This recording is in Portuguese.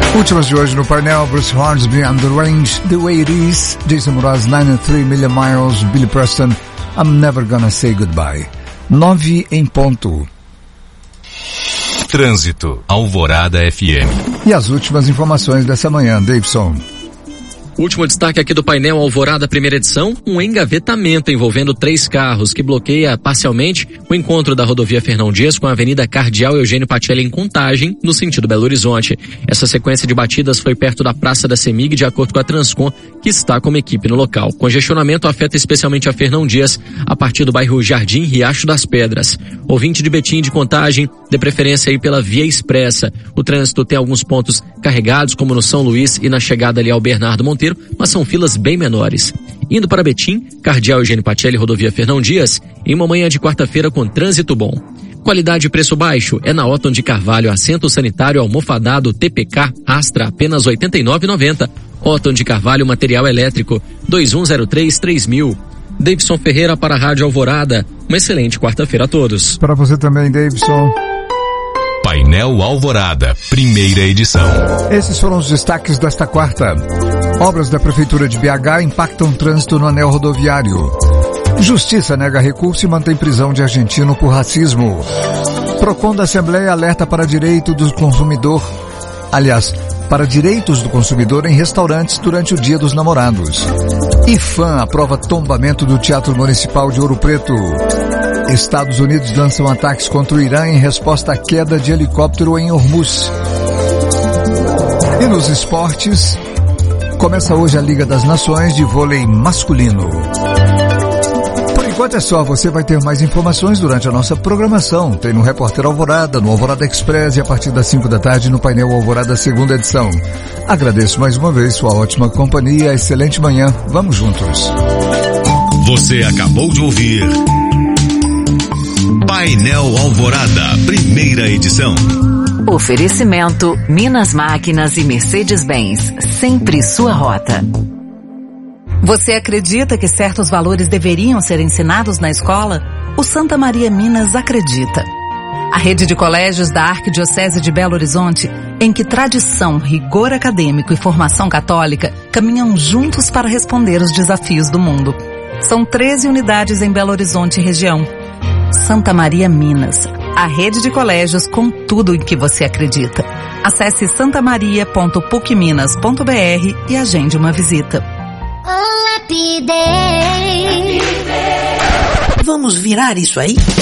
Últimas de hoje no painel: Bruce Hornsby, On The Range, The Way It Is, Jason Mraz, 93 Million Miles, Billy Preston, I'm Never Gonna Say Goodbye. 9 em ponto. Trânsito, Alvorada FM. E as últimas informações dessa manhã, Davidson. Último destaque aqui do painel Alvorada, primeira edição, um engavetamento envolvendo 3 carros que bloqueia parcialmente o encontro da rodovia Fernão Dias com a Avenida Cardeal Eugênio Pacelli em Contagem, no sentido Belo Horizonte. Essa sequência de batidas foi perto da Praça da CEMIG, de acordo com a Transcom, que está como equipe no local. Congestionamento afeta especialmente a Fernão Dias, a partir do bairro Jardim Riacho das Pedras. Ouvinte de Betim de Contagem, dê preferência aí pela via expressa. O trânsito tem alguns pontos carregados, como no São Luís e na chegada ali ao Bernardo Monteiro, mas são filas bem menores. Indo para Betim, Cardeal Eugênio Pacelli, rodovia Fernão Dias, em uma manhã de quarta-feira com trânsito bom. Qualidade e preço baixo é na Otton de Carvalho, assento sanitário almofadado TPK Astra, apenas R$ 89,90. Otton de Carvalho, material elétrico, 2103-3000. Davidson Ferreira para a Rádio Alvorada. Uma excelente quarta-feira a todos. Para você também, Davidson. Painel Alvorada, primeira edição. Esses foram os destaques desta quarta. Obras da Prefeitura de BH impactam trânsito no anel rodoviário. Justiça nega recurso e mantém prisão de argentino por racismo. Procon da Assembleia alerta para direito do consumidor. Aliás, para direitos do consumidor em restaurantes durante o Dia dos Namorados. IFAM aprova tombamento do Teatro Municipal de Ouro Preto. Estados Unidos lançam ataques contra o Irã em resposta à queda de helicóptero em Hormuz. E nos esportes, começa hoje a Liga das Nações de vôlei masculino. Por enquanto é só, você vai ter mais informações durante a nossa programação. Tem no Repórter Alvorada, no Alvorada Express e a partir das 5 da tarde no painel Alvorada, segunda edição. Agradeço mais uma vez sua ótima companhia, excelente manhã, vamos juntos. Você acabou de ouvir Painel Alvorada, primeira edição. Oferecimento Minas Máquinas e Mercedes-Benz, sempre sua rota. Você acredita que certos valores deveriam ser ensinados na escola? O Santa Maria Minas acredita. A rede de colégios da Arquidiocese de Belo Horizonte, em que tradição, rigor acadêmico e formação católica caminham juntos para responder os desafios do mundo. São 13 unidades em Belo Horizonte e região. Santa Maria Minas, a rede de colégios com tudo em que você acredita. Acesse santamaria.pucminas.br e agende uma visita. Vamos virar isso aí?